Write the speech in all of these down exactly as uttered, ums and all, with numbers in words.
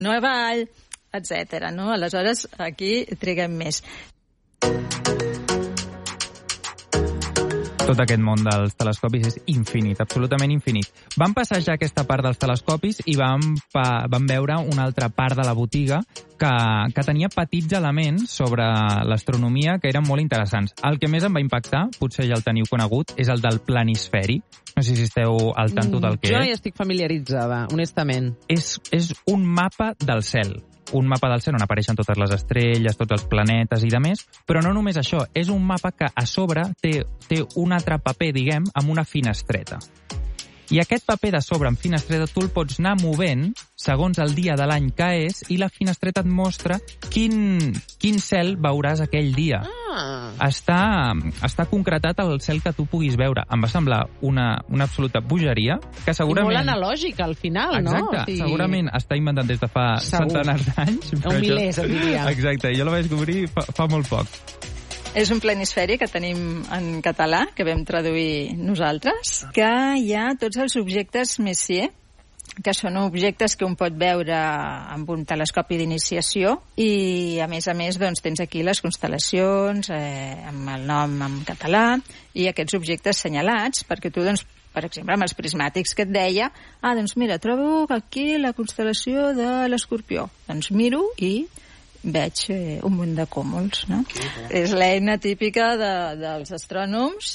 no avall, etcètera. No? Aleshores, aquí triguem més. Tot aquest món dels telescopis és infinit, absolutament infinit. Vam passar ja aquesta part dels telescopis i vam, pa, vam veure una altra part de la botiga que, que tenia petits elements sobre l'astronomia que eren molt interessants. El que més em va impactar, potser ja el teniu conegut, és el del planisferi. No sé si esteu al tanto del que jo és. Jo ja estic familiaritzada, honestament. És, és un mapa del cel. Un mapa del cel on apareixen totes les estrelles, tots els planetes i de més, però no només això, és un mapa que a sobre té, té un altre paper, diguem, amb una finestreta. I aquest paper de sobre amb finestreta tu el pots anar movent segons el dia de l'any que és i la finestreta et mostra quin, quin cel veuràs aquell dia. Ah. Està, està concretat el cel que tu puguis veure. Em va semblar una, una absoluta bogeria que segurament... I molt analògica al final, Exacte, no? Exacte, sí. Segurament està inventat des de fa Segur. centenars d'anys. Un milers, et diria. Exacte, jo la vaig descobrir fa, fa molt poc. És un planisferi que tenim en català, que vam traduir nosaltres, que hi ha tots els objectes Messier, que són objectes que un pot veure amb un telescopi d'iniciació i, a més a més, doncs, tens aquí les constel·lacions, eh, amb el nom en català, i aquests objectes senyalats, perquè tu, doncs, per exemple, amb els prismàtics que et deia, ah, doncs mira, trobo aquí la constel·lació de l'Escorpió. Doncs miro i veig eh, un munt de cúmuls, no? Okay. És l'eina típica de, dels astrònoms.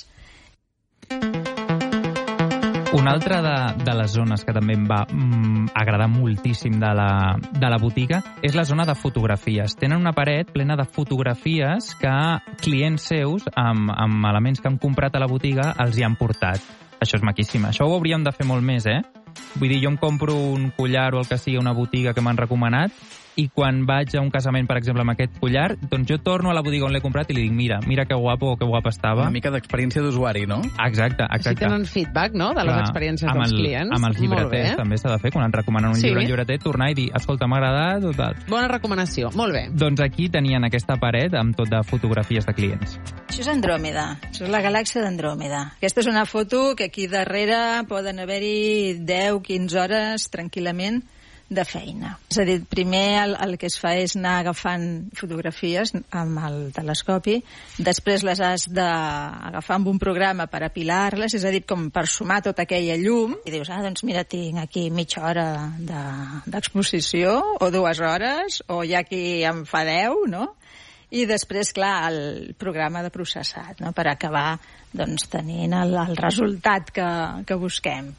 Una altra de, de les zones que també em va mm, agradar moltíssim de la, de la botiga és la zona de fotografies. Tenen una paret plena de fotografies que clients seus, amb, amb elements que han comprat a la botiga, els hi han portat. Això és maquíssim. Això ho hauríem de fer molt més, eh? Vull dir, jo em compro un collar o el que sigui a una botiga que m'han recomanat i quan vaig a un casament, per exemple, amb aquest collar, doncs jo torno a la botiga on l'he comprat i li dic, mira, mira que guapo o que guapa estava. Una mica d'experiència d'usuari, no? Exacte, exacte. Si tenen feedback, no?, de les Clar, experiències dels el, clients. Amb els llibreters també s'ha de fer, quan et recomanen un sí. llibre al llibreter, tornar i dir, escolta, m'ha agradat, o tal. Bona recomanació, molt bé. Doncs aquí tenien aquesta paret amb tot de fotografies de clients. Això és Andròmeda, això és la galàxia d'Andròmeda. Aquesta és una foto que aquí darrere poden haver-hi deu a quinze hores tranquil·lament de feina. És a dir, primer el, el que es fa és anar agafant fotografies amb el telescopi, després les has d'agafar amb un programa per apilar-les, és a dir, com per sumar tota aquella llum, i dius, ah, doncs mira, tinc aquí mitja hora d'exposició, de, o dues hores, o hi ha qui en fa deu, no? I després, clar, el programa de processat, no?, per acabar doncs, tenint el, el resultat que, que busquem.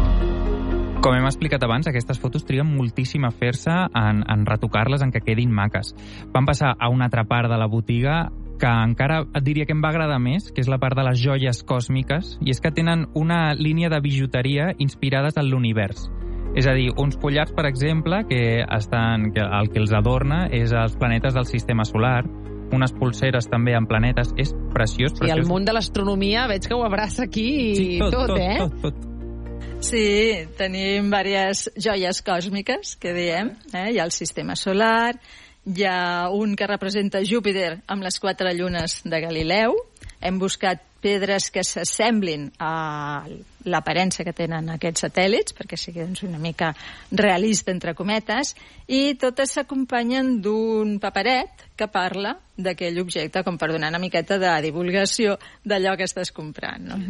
Com hem explicat abans, aquestes fotos triguen moltíssim a fer-se en, en retocar-les, en que quedin maques. Vam passar a una altra part de la botiga que encara et diria que em va agradar més, que és la part de les joies còsmiques, i és que tenen una línia de bijuteria inspirades en l'univers. És a dir, uns collars, per exemple, que estan, que el que els adorna és els planetes del sistema solar, unes pulseres també amb planetes. És preciós, preciós. I el món de l'astronomia veig que ho abraça aquí sí, tot, tot, tot, eh? Tot, tot. Sí, tenim diverses joies còsmiques, que diem. Eh? Hi ha el sistema solar, hi ha un que representa Júpiter amb les quatre llunes de Galileu. Hem buscat pedres que s'assemblin a l'aparença que tenen aquests satèl·lits, perquè sigui doncs, una mica realista, entre cometes, i totes s'acompanyen d'un paperet que parla d'aquell objecte, com per donar una miqueta de divulgació d'allò que estàs comprant. No?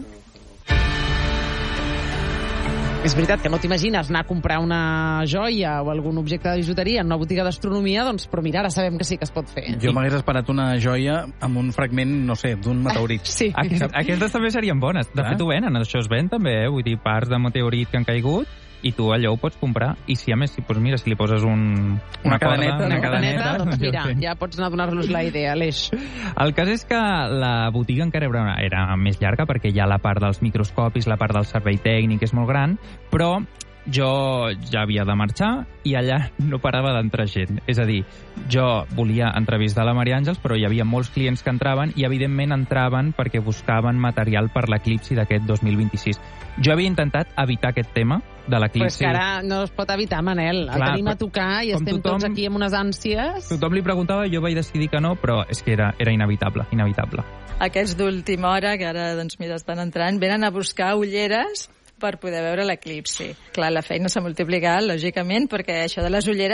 És veritat que no t'imagines anar a comprar una joia o algun objecte de bijuteria en una botiga d'astronomia, doncs, però mira, ara sabem que sí que es pot fer. Jo m'hagués esperat una joia amb un fragment, no sé, d'un meteorit. Sí. Aquest, aquestes també serien bones. De Clar. fet, ho venen, això es ven també, eh? Vull dir, parts de meteorit que han caigut, i tu allò ho pots comprar. I si a més, si, doncs mira, si li poses un, una, una cadeneta, corda, una no? cadeneta, doncs mira, ja pots anar a donar-los la idea, Aleix. El cas és que la botiga encara era, era més llarga, perquè hi ha la part dels microscopis, la part del servei tècnic és molt gran, però jo ja havia de marxar i allà no parava d'entrar gent. És a dir, jo volia entrevistar la Maria Àngels, però hi havia molts clients que entraven i, evidentment, entraven perquè buscaven material per l'eclipsi d'aquest dos mil vint-i-sis. Jo havia intentat evitar aquest tema de l'eclipsi. Però és que ara no es pot evitar, Manel. El Clar, tenim a tocar i estem tothom, tots aquí amb unes ànsies. Tothom li preguntava, jo vaig decidir que no, però és que era, era inevitable, inevitable. Aquests d'última hora, que ara, doncs, mira, estan entrant, venen a buscar ulleres per poder veure l'eclipsi. Clar, la feina s'ha multiplicat, lògicament, perquè això de les ulleres